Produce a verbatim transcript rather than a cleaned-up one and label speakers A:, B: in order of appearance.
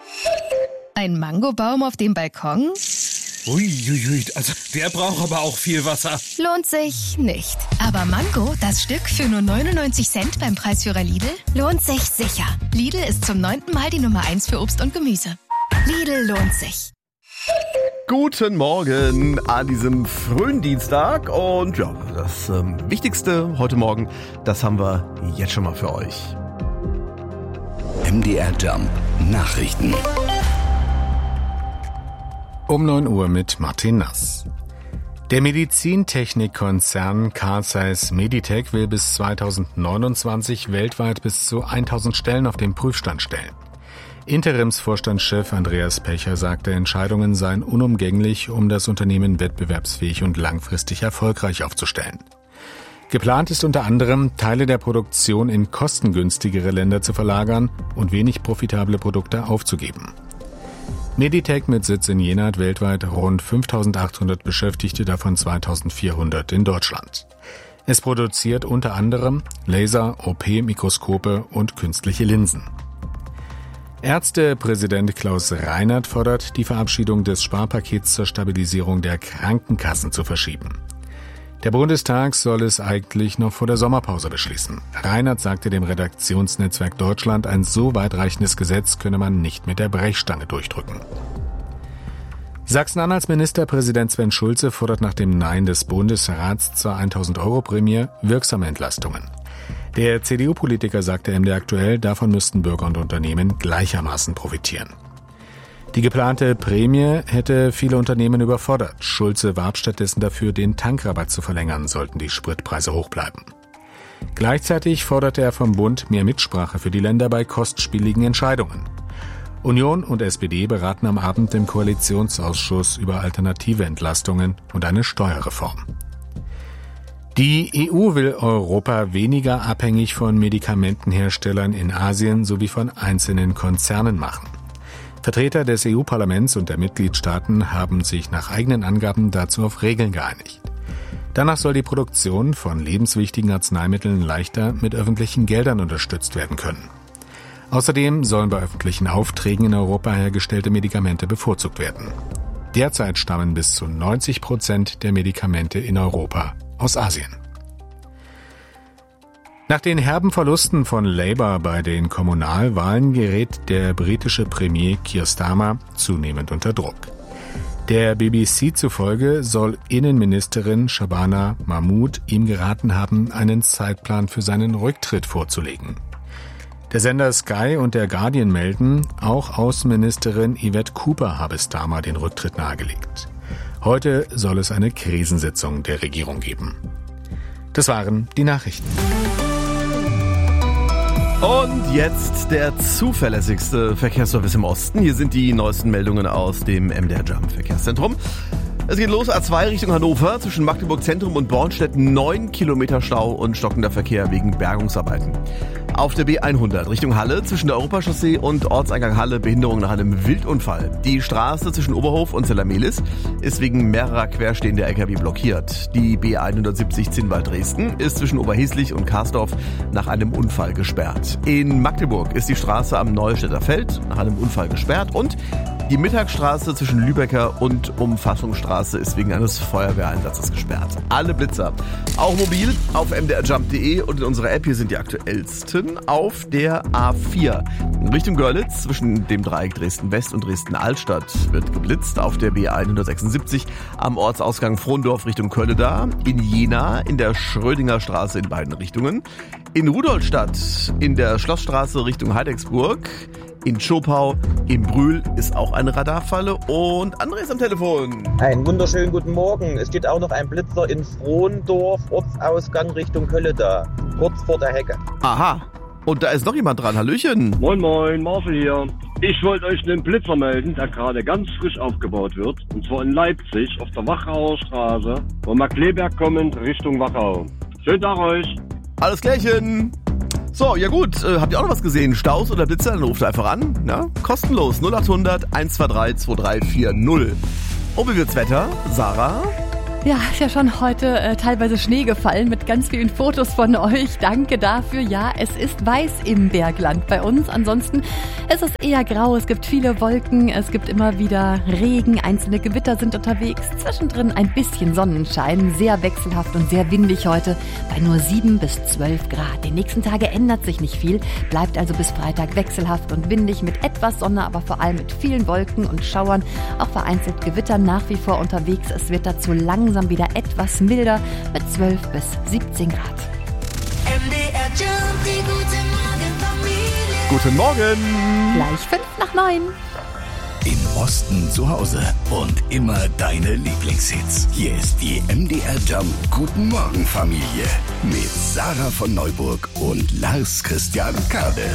A: Ein Mangobaum auf dem Balkon?
B: Uiuiui, also der braucht aber auch viel Wasser.
A: Lohnt sich nicht. Aber Mango, das Stück für nur neunundneunzig Cent beim Preisführer Lidl, lohnt sich sicher. Lidl ist zum neunten Mal die Nummer eins für Obst und Gemüse. Lidl lohnt sich.
C: Guten Morgen an diesem frühen Dienstag und ja, das ähm, Wichtigste heute Morgen, das haben wir jetzt schon mal für euch.
D: M D R Jump Nachrichten.
E: Um neun Uhr mit Martin Nass. Der Medizintechnikkonzern Carl Zeiss Meditec will bis zweitausendneunundzwanzig weltweit bis zu tausend Stellen auf den Prüfstand stellen. Interimsvorstandschef Andreas Pecher sagte, Entscheidungen seien unumgänglich, um das Unternehmen wettbewerbsfähig und langfristig erfolgreich aufzustellen. Geplant ist unter anderem, Teile der Produktion in kostengünstigere Länder zu verlagern und wenig profitable Produkte aufzugeben. Meditec mit Sitz in Jena hat weltweit rund fünftausendachthundert Beschäftigte, davon zweitausendvierhundert in Deutschland. Es produziert unter anderem Laser, O P-Mikroskope und künstliche Linsen. Ärztepräsident Klaus Reinert fordert, die Verabschiedung des Sparpakets zur Stabilisierung der Krankenkassen zu verschieben. Der Bundestag soll es eigentlich noch vor der Sommerpause beschließen. Reinert sagte dem Redaktionsnetzwerk Deutschland, ein so weitreichendes Gesetz könne man nicht mit der Brechstange durchdrücken. Sachsen-Anhalts Ministerpräsident Sven Schulze fordert nach dem Nein des Bundesrats zur tausend Euro Prämie wirksame Entlastungen. Der C D U-Politiker sagte M D aktuell, davon müssten Bürger und Unternehmen gleichermaßen profitieren. Die geplante Prämie hätte viele Unternehmen überfordert. Schulze warb stattdessen dafür, den Tankrabatt zu verlängern, sollten die Spritpreise hoch bleiben. Gleichzeitig forderte er vom Bund mehr Mitsprache für die Länder bei kostspieligen Entscheidungen. Union und S P D beraten am Abend im Koalitionsausschuss über alternative Entlastungen und eine Steuerreform. Die E U will Europa weniger abhängig von Medikamentenherstellern in Asien sowie von einzelnen Konzernen machen. Vertreter des E U-Parlaments und der Mitgliedstaaten haben sich nach eigenen Angaben dazu auf Regeln geeinigt. Danach soll die Produktion von lebenswichtigen Arzneimitteln leichter mit öffentlichen Geldern unterstützt werden können. Außerdem sollen bei öffentlichen Aufträgen in Europa hergestellte Medikamente bevorzugt werden. Derzeit stammen bis zu neunzig Prozent der Medikamente in Europa aus Asien. Nach den herben Verlusten von Labour bei den Kommunalwahlen gerät der britische Premier Keir Starmer zunehmend unter Druck. Der B B C zufolge soll Innenministerin Shabana Mahmood ihm geraten haben, einen Zeitplan für seinen Rücktritt vorzulegen. Der Sender Sky und der Guardian melden, auch Außenministerin Yvette Cooper habe Starmer den Rücktritt nahegelegt. Heute soll es eine Krisensitzung der Regierung geben. Das waren die Nachrichten.
C: Und jetzt der zuverlässigste Verkehrsservice im Osten. Hier sind die neuesten Meldungen aus dem M D R Jump Verkehrszentrum. Es geht los, A zwei Richtung Hannover, zwischen Magdeburg Zentrum und Bornstedt neun Kilometer Stau und stockender Verkehr wegen Bergungsarbeiten. Auf der B hundert Richtung Halle, zwischen der Europachaussee und Ortseingang Halle, Behinderung nach einem Wildunfall. Die Straße zwischen Oberhof und Zellermelis ist wegen mehrerer querstehender L K W blockiert. Die B hundertsiebzig Zinnwald-Dresden ist zwischen Oberheslich und Karsdorf nach einem Unfall gesperrt. In Magdeburg ist die Straße am Neustädter Feld nach einem Unfall gesperrt und die Mittagstraße zwischen Lübecker und Umfassungsstraße ist wegen eines Feuerwehreinsatzes gesperrt. Alle Blitzer, auch mobil, auf m d r jump punkt d e und in unserer App hier sind die aktuellsten. Auf der A vier Richtung Görlitz zwischen dem Dreieck Dresden-West und Dresden-Altstadt wird geblitzt. Auf der B hundertsechsundsiebzig am Ortsausgang Frondorf Richtung Kölleda. In Jena in der Schrödinger Straße in beiden Richtungen. In Rudolstadt in der Schlossstraße Richtung Heidecksburg. In Schopau, in Brühl ist auch eine Radarfalle und André ist am Telefon.
F: Einen wunderschönen guten Morgen. Es steht auch noch ein Blitzer in Frondorf, Ortsausgang Richtung Kölleda, kurz vor der Hecke.
C: Aha, und da ist noch jemand dran. Hallöchen.
G: Moin moin, Marcel hier. Ich wollte euch einen Blitzer melden, der gerade ganz frisch aufgebaut wird. Und zwar in Leipzig auf der Wachauer Straße, von Markleberg kommend Richtung Wachau. Schönen Tag euch.
C: Alles klärchen. So, ja gut, äh, habt ihr auch noch was gesehen? Staus oder Blitzer? Dann ruft einfach an. Ja? Kostenlos null acht hundert eins zwei drei zwei drei vier null. Und wie wird's Wetter? Sarah?
H: Ja, ist ja schon heute äh, teilweise Schnee gefallen mit ganz vielen Fotos von euch. Danke dafür. Ja, es ist weiß im Bergland bei uns. Ansonsten ist es eher grau. Es gibt viele Wolken. Es gibt immer wieder Regen. Einzelne Gewitter sind unterwegs. Zwischendrin ein bisschen Sonnenschein. Sehr wechselhaft und sehr windig heute bei nur sieben bis zwölf Grad. Die nächsten Tage ändert sich nicht viel. Bleibt also bis Freitag wechselhaft und windig mit etwas Sonne, aber vor allem mit vielen Wolken und Schauern. Auch vereinzelt Gewitter nach wie vor unterwegs. Es wird dazu langsam wieder etwas milder mit zwölf bis siebzehn Grad.
I: M D R Jump, die gute Morgenfamilie.
C: Guten Morgen.
H: Gleich fünf nach neun.
D: Im Osten zu Hause und immer deine Lieblingshits. Hier ist die M D R Jump Guten Morgen Familie mit Sarah von Neuburg und Lars Christian Kade.